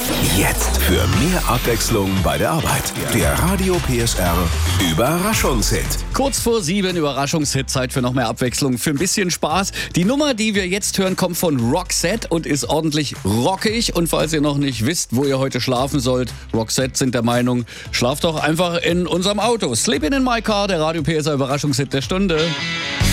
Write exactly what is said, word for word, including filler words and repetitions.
Jetzt für mehr Abwechslung bei der Arbeit. Der Radio P S R Überraschungshit. Kurz vor sieben, Überraschungshit, Zeit für noch mehr Abwechslung, für ein bisschen Spaß. Die Nummer, die wir jetzt hören, kommt von Roxette und ist ordentlich rockig. Und falls ihr noch nicht wisst, wo ihr heute schlafen sollt, Roxette sind der Meinung, schlaft doch einfach in unserem Auto. Sleeping in my car, der Radio P S R Überraschungshit der Stunde.